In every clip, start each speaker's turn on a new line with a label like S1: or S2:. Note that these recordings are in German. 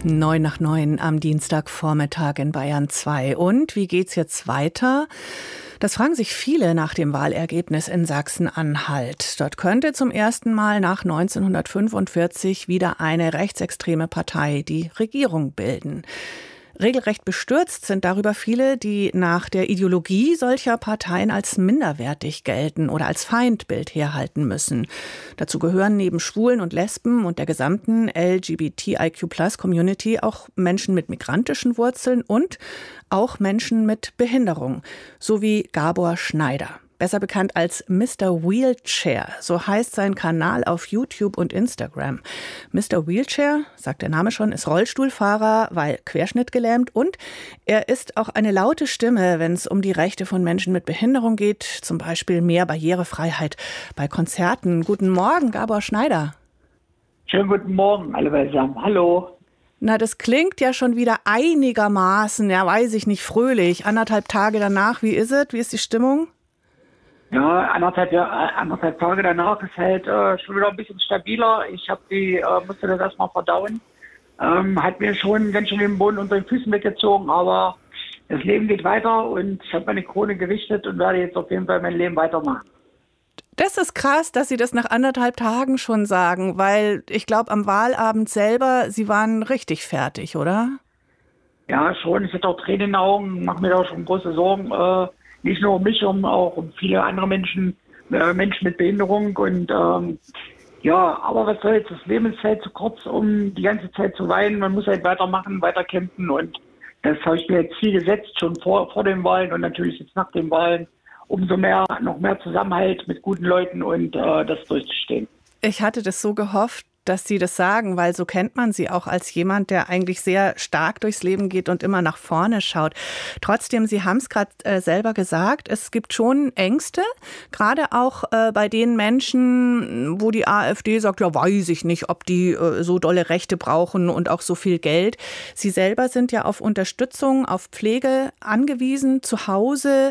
S1: 9:09 am Dienstagvormittag in Bayern 2. Und wie geht's jetzt weiter? Das fragen sich viele nach dem Wahlergebnis in Sachsen-Anhalt. Dort könnte zum ersten Mal nach 1945 wieder eine rechtsextreme Partei die Regierung bilden. Regelrecht bestürzt sind darüber viele, die nach der Ideologie solcher Parteien als minderwertig gelten oder als Feindbild herhalten müssen. Dazu gehören neben Schwulen und Lesben und der gesamten LGBTIQ+-Community auch Menschen mit migrantischen Wurzeln und auch Menschen mit Behinderung, so wie Gabor Schneider. Besser bekannt als Mr. Wheelchair, so heißt sein Kanal auf YouTube und Instagram. Mr. Wheelchair, sagt der Name schon, ist Rollstuhlfahrer, weil querschnittgelähmt, und er ist auch eine laute Stimme, wenn es um die Rechte von Menschen mit Behinderung geht, zum Beispiel mehr Barrierefreiheit bei Konzerten. Guten Morgen, Gabor Schneider.
S2: Schönen guten Morgen, alle beisammen. Hallo.
S1: Na, das klingt ja schon wieder einigermaßen, ja, weiß ich nicht, fröhlich. 1,5 Tage danach, wie ist es? Wie ist die Stimmung?
S2: Ja, anderthalb Tage danach ist halt schon wieder ein bisschen stabiler. Ich musste das erstmal verdauen. Hat mir schon ganz schön den Boden unter den Füßen weggezogen, aber das Leben geht weiter und ich habe meine Krone gerichtet und werde jetzt auf jeden Fall mein Leben weitermachen.
S1: Das ist krass, dass Sie das nach 1,5 Tagen schon sagen, weil ich glaube, am Wahlabend selber, Sie waren richtig fertig, oder?
S2: Ja, schon. Ich hatte auch Tränen in den Augen, mache mir da schon große Sorgen. Nicht nur um mich, auch um viele andere Menschen mit Behinderung. Und aber was soll's, das Leben ist halt zu kurz, um die ganze Zeit zu weinen. Man muss halt weitermachen, weiterkämpfen. Und das habe ich mir jetzt Ziel gesetzt, schon vor den Wahlen und natürlich jetzt nach den Wahlen. Umso noch mehr Zusammenhalt mit guten Leuten und das durchzustehen.
S1: Ich hatte das so gehofft, dass Sie das sagen, weil so kennt man Sie auch als jemand, der eigentlich sehr stark durchs Leben geht und immer nach vorne schaut. Trotzdem, Sie haben es gerade selber gesagt, es gibt schon Ängste, gerade auch bei den Menschen, wo die AfD sagt, ja, weiß ich nicht, ob die so dolle Rechte brauchen und auch so viel Geld. Sie selber sind ja auf Unterstützung, auf Pflege angewiesen, zu Hause.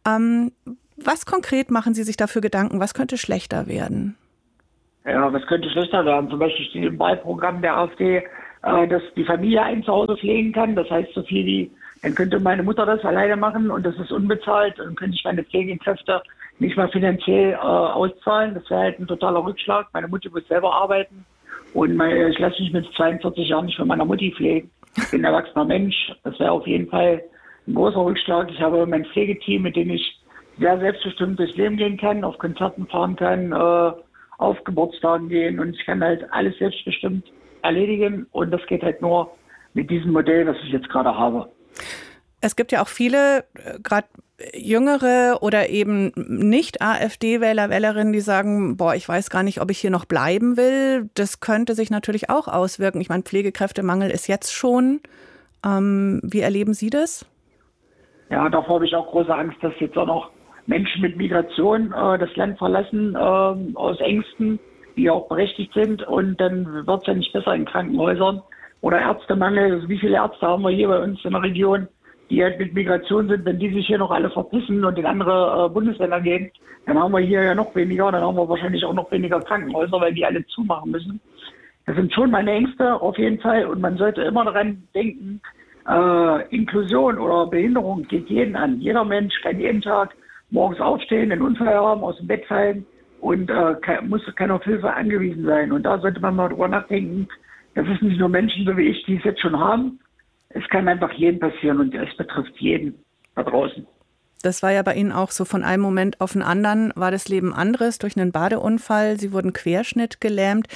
S1: Was konkret machen Sie sich dafür Gedanken? Was könnte schlechter werden?
S2: Ja, was könnte schlechter werden? Zum Beispiel steht im Wahlprogramm der AfD, dass die Familie ein Zuhause pflegen kann. Das heißt, so viel wie, dann könnte meine Mutter das alleine machen und das ist unbezahlt. Dann könnte ich meine Pflegekräfte nicht mal finanziell auszahlen. Das wäre halt ein totaler Rückschlag. Meine Mutter muss selber arbeiten und ich lasse mich mit 42 Jahren nicht von meiner Mutti pflegen. Ich bin ein erwachsener Mensch. Das wäre auf jeden Fall ein großer Rückschlag. Ich habe mein Pflegeteam, mit dem ich sehr selbstbestimmt durchs Leben gehen kann, auf Konzerten fahren kann, auf Geburtstagen gehen, und ich kann halt alles selbstbestimmt erledigen, und das geht halt nur mit diesem Modell, was ich jetzt gerade habe.
S1: Es gibt ja auch viele, gerade jüngere oder eben nicht AfD-Wähler, Wählerinnen, die sagen, boah, ich weiß gar nicht, ob ich hier noch bleiben will. Das könnte sich natürlich auch auswirken. Ich meine, Pflegekräftemangel ist jetzt schon. Wie erleben Sie das? Ja,
S2: davor habe ich auch große Angst, dass jetzt auch noch Menschen mit Migration das Land verlassen, aus Ängsten, die auch berechtigt sind. Und dann wird es ja nicht besser in Krankenhäusern. Oder Ärztemangel. Also wie viele Ärzte haben wir hier bei uns in der Region, die halt mit Migration sind? Wenn die sich hier noch alle verpissen und in andere Bundesländer gehen, dann haben wir hier ja noch weniger. Dann haben wir wahrscheinlich auch noch weniger Krankenhäuser, weil die alle zumachen müssen. Das sind schon meine Ängste auf jeden Fall. Und man sollte immer daran denken, Inklusion oder Behinderung geht jeden an. Jeder Mensch kann jeden Tag morgens aufstehen, einen Unfall haben, aus dem Bett fallen und muss keiner auf Hilfe angewiesen sein. Und da sollte man mal drüber nachdenken, das ist nicht nur Menschen so wie ich, die es jetzt schon haben. Es kann einfach jedem passieren und es betrifft jeden da draußen.
S1: Das war ja bei Ihnen auch so, von einem Moment auf den anderen war das Leben anderes durch einen Badeunfall. Sie wurden querschnittgelähmt.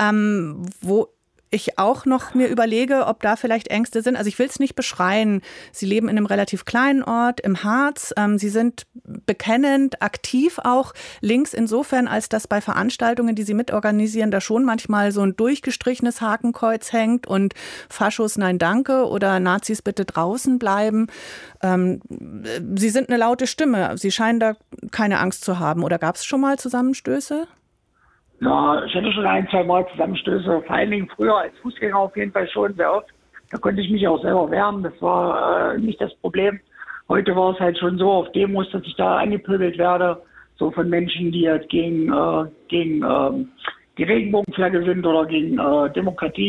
S1: Wo ich auch noch mir überlege, ob da vielleicht Ängste sind. Also ich will es nicht beschreien. Sie leben in einem relativ kleinen Ort im Harz. Sie sind bekennend aktiv auch links insofern, als dass bei Veranstaltungen, die Sie mitorganisieren, da schon manchmal so ein durchgestrichenes Hakenkreuz hängt und Faschos nein danke oder Nazis bitte draußen bleiben. Sie sind eine laute Stimme. Sie scheinen da keine Angst zu haben. Oder gab es schon mal Zusammenstöße?
S2: Ja, ich hatte schon 1-2 Mal Zusammenstöße, vor allen Dingen früher als Fußgänger auf jeden Fall schon sehr oft. Da konnte ich mich auch selber wehren, das war nicht das Problem. Heute war es halt schon so auf Demos, dass ich da angepöbelt werde, so von Menschen, die halt gegen die Regenbogenflagge sind oder gegen Demokratie.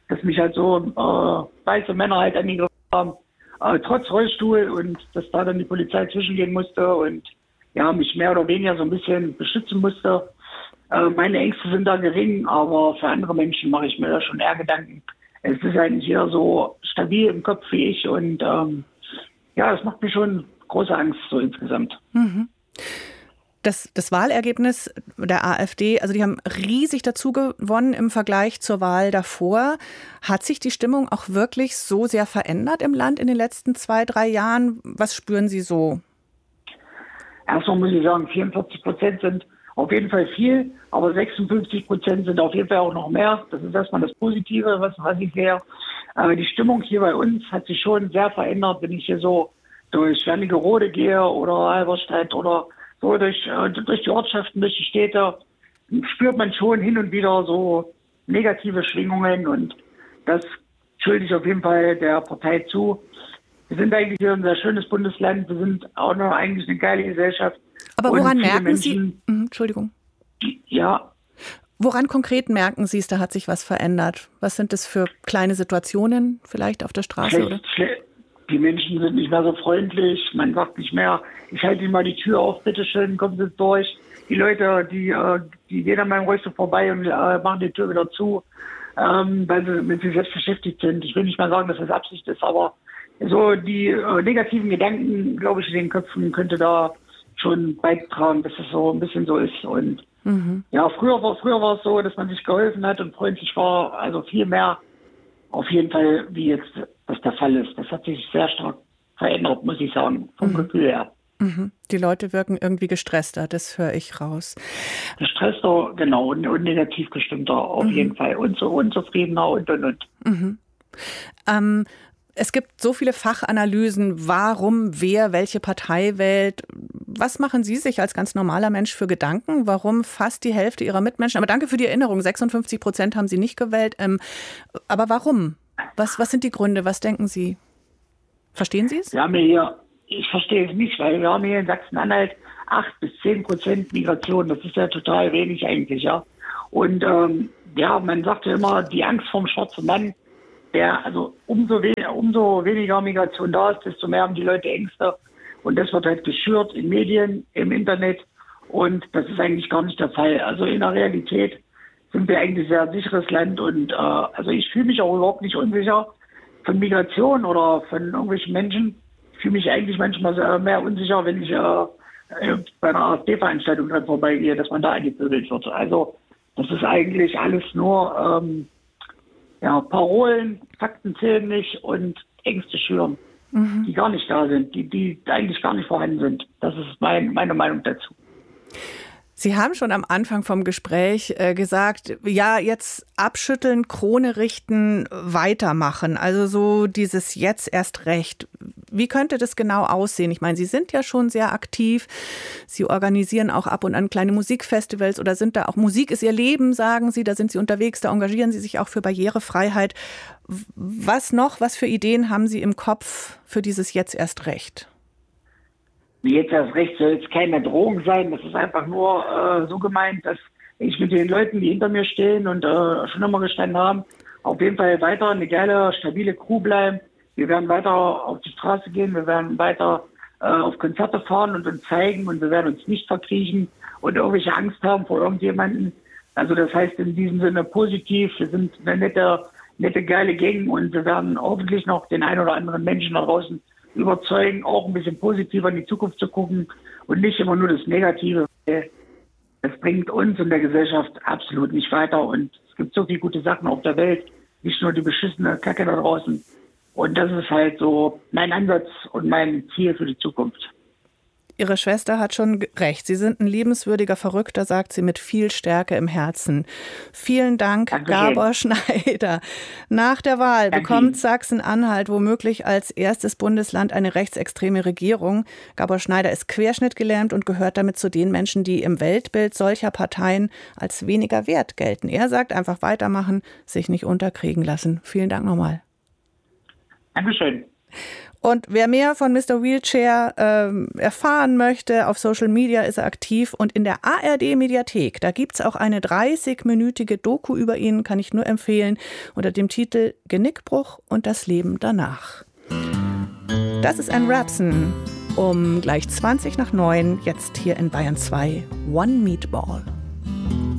S2: dass mich halt so weiße Männer halt angegriffen haben, trotz Rollstuhl, und dass da dann die Polizei zwischengehen musste und ja, mich mehr oder weniger so ein bisschen beschützen musste. Meine Ängste sind da gering, aber für andere Menschen mache ich mir da schon eher Gedanken. Es ist eigentlich eher so stabil im Kopf wie ich, und ja, das macht mir schon große Angst so insgesamt.
S1: Mhm. Das Wahlergebnis der AfD, also die haben riesig dazu gewonnen im Vergleich zur Wahl davor. Hat sich die Stimmung auch wirklich so sehr verändert im Land in den letzten 2-3 Jahren? Was spüren Sie so?
S2: Erstmal muss ich sagen, 44% sind auf jeden Fall viel, aber 56% sind auf jeden Fall auch noch mehr. Das ist erstmal das Positive, was ich sehe. Die Stimmung hier bei uns hat sich schon sehr verändert, wenn ich hier so durch Wernigerode gehe oder Halberstadt oder so durch die Ortschaften, durch die Städte, spürt man schon hin und wieder so negative Schwingungen, und das schulde ich auf jeden Fall der Partei zu. Wir sind eigentlich hier ein sehr schönes Bundesland, wir sind auch noch eigentlich eine geile Gesellschaft.
S1: Aber woran merken Sie, Entschuldigung.
S2: Ja.
S1: Woran konkret merken Sie es, da hat sich was verändert? Was sind das für kleine Situationen vielleicht auf der Straße? Oder?
S2: Die Menschen sind nicht mehr so freundlich, man sagt nicht mehr, ich halte Ihnen mal die Tür auf, bitteschön, kommen Sie durch. Die Leute, die gehen an meinem Rollstuhl vorbei und machen die Tür wieder zu, weil sie selbst beschäftigt sind. Ich will nicht mal sagen, dass das Absicht ist, aber so die negativen Gedanken, glaube ich, in den Köpfen könnte da schon beitragen, dass es so ein bisschen so ist. Und ja, früher war es so, dass man sich geholfen hat und freundlich war, also viel mehr auf jeden Fall, wie jetzt das der Fall ist. Das hat sich sehr stark verändert, muss ich sagen, vom Gefühl her.
S1: Die Leute wirken irgendwie gestresster, das höre ich raus.
S2: Gestresster, genau, und negativ gestimmter auf jeden Fall. Und so unzufriedener und.
S1: Es gibt so viele Fachanalysen, warum wer welche Partei wählt. Was machen Sie sich als ganz normaler Mensch für Gedanken? Warum fast die Hälfte Ihrer Mitmenschen, aber danke für die Erinnerung, 56% haben Sie nicht gewählt. Aber warum? Was sind die Gründe? Was denken Sie? Verstehen Sie es?
S2: Ich verstehe es nicht, weil wir haben hier in Sachsen-Anhalt 8-10% Migration. Das ist ja total wenig eigentlich, ja. Und man sagt ja immer, die Angst vorm schwarzen Mann, umso weniger Migration da ist, desto mehr haben die Leute Ängste. Und das wird halt geschürt in Medien, im Internet. Und das ist eigentlich gar nicht der Fall. Also in der Realität sind wir eigentlich ein sehr sicheres Land. Und also ich fühle mich auch überhaupt nicht unsicher von Migration oder von irgendwelchen Menschen. Ich fühle mich eigentlich manchmal mehr unsicher, wenn ich bei einer AfD-Veranstaltung dran vorbeigehe, dass man da angepöbelt wird. Also das ist eigentlich alles nur Parolen, Fakten zählen nicht und Ängste schüren, die gar nicht da sind, die eigentlich gar nicht vorhanden sind. Das ist meine Meinung dazu.
S1: Sie haben schon am Anfang vom Gespräch gesagt, ja, jetzt abschütteln, Krone richten, weitermachen. Also so dieses jetzt erst recht. Wie könnte das genau aussehen? Ich meine, Sie sind ja schon sehr aktiv. Sie organisieren auch ab und an kleine Musikfestivals oder sind da auch, Musik ist Ihr Leben, sagen Sie, da sind Sie unterwegs, da engagieren Sie sich auch für Barrierefreiheit. Was noch, was für Ideen haben Sie im Kopf für dieses jetzt erst recht?
S2: Jetzt erst recht soll es keine Drohung sein. Das ist einfach nur so gemeint, dass ich mit den Leuten, die hinter mir stehen und schon immer gestanden haben, auf jeden Fall weiter eine geile, stabile Crew bleiben. Wir werden weiter auf die Straße gehen, wir werden weiter auf Konzerte fahren und uns zeigen, und wir werden uns nicht verkriechen und irgendwelche Angst haben vor irgendjemanden. Also das heißt in diesem Sinne positiv, wir sind eine nette, geile Gang, und wir werden hoffentlich noch den einen oder anderen Menschen da draußen überzeugen, auch ein bisschen positiver in die Zukunft zu gucken und nicht immer nur das Negative. Das bringt uns und der Gesellschaft absolut nicht weiter, und es gibt so viele gute Sachen auf der Welt, nicht nur die beschissene Kacke da draußen. Und das ist halt so mein Ansatz und mein Ziel für die Zukunft.
S1: Ihre Schwester hat schon recht. Sie sind ein liebenswürdiger Verrückter, sagt sie mit viel Stärke im Herzen. Vielen Dank,
S2: Dankeschön.
S1: Gabor Schneider. Nach der Wahl bekommt Sachsen-Anhalt womöglich als erstes Bundesland eine rechtsextreme Regierung. Gabor Schneider ist querschnittgelähmt und gehört damit zu den Menschen, die im Weltbild solcher Parteien als weniger wert gelten. Er sagt einfach weitermachen, sich nicht unterkriegen lassen. Vielen Dank nochmal.
S2: Dankeschön.
S1: Und wer mehr von Mr. Wheelchair erfahren möchte, auf Social Media ist er aktiv. Und in der ARD-Mediathek, da gibt es auch eine 30-minütige Doku über ihn, kann ich nur empfehlen, unter dem Titel Genickbruch und das Leben danach. Das ist ein Rapson um gleich 20 nach 9, jetzt hier in Bayern 2, One Meatball.